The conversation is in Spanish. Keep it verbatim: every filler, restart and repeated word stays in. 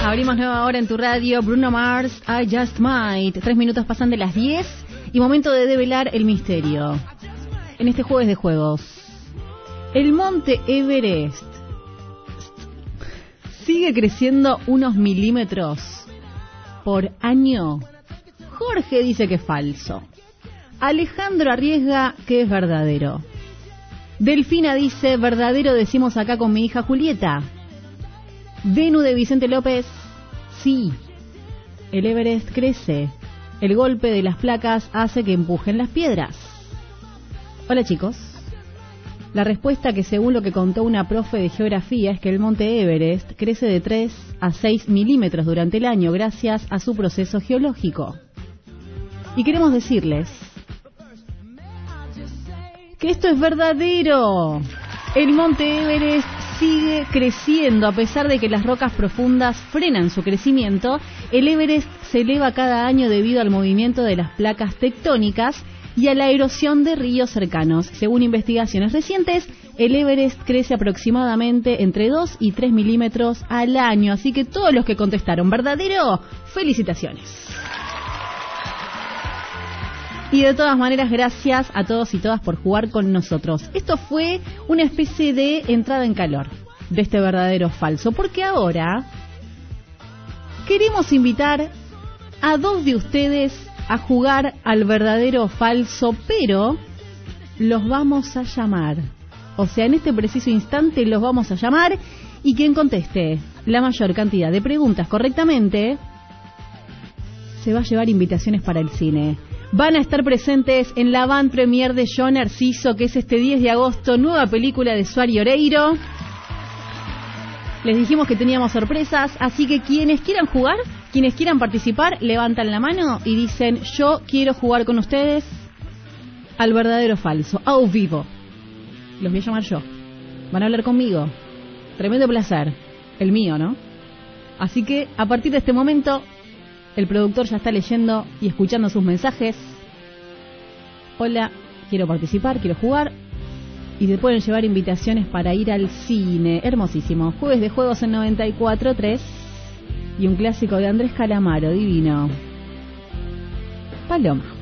Abrimos nueva hora en tu radio. Bruno Mars, I Just Might. Tres minutos pasan de las diez y momento de develar el misterio. En este jueves de juegos, el monte Everest sigue creciendo unos milímetros por año. Jorge dice que es falso. Alejandro arriesga que es verdadero. Delfina dice, verdadero decimos acá con mi hija Julieta. Denu de Vicente López, sí, el Everest crece. El golpe de las placas hace que empujen las piedras. Hola chicos. La respuesta, que según lo que contó una profe de geografía, es que el monte Everest crece de tres a seis milímetros durante el año gracias a su proceso geológico. Y queremos decirles que esto es verdadero. El monte Everest sigue creciendo a pesar de que las rocas profundas frenan su crecimiento. El Everest se eleva cada año debido al movimiento de las placas tectónicas y a la erosión de ríos cercanos. Según investigaciones recientes, el Everest crece aproximadamente entre dos y tres milímetros al año. Así que todos los que contestaron verdadero, felicitaciones. Y de todas maneras, gracias a todos y todas por jugar con nosotros. Esto fue una especie de entrada en calor de este verdadero o falso, porque ahora queremos invitar a dos de ustedes a jugar al verdadero o falso, pero los vamos a llamar. O sea, en este preciso instante los vamos a llamar, y quien conteste la mayor cantidad de preguntas correctamente se va a llevar invitaciones para el cine. Van a estar presentes en la van premier de Yo Narciso, que es este diez de agosto, nueva película de Suárez Oreiro. Les dijimos que teníamos sorpresas, así que quienes quieran jugar, quienes quieran participar, levantan la mano y dicen, yo quiero jugar con ustedes al verdadero o falso, a vivo. Los voy a llamar yo. Van a hablar conmigo. Tremendo placer. El mío, ¿no? Así que, a partir de este momento, el productor ya está leyendo y escuchando sus mensajes. Hola, quiero participar, quiero jugar. Y te pueden llevar invitaciones para ir al cine. Hermosísimo. Jueves de juegos en noventa y cuatro tres. Y un clásico de Andrés Calamaro, divino. Paloma.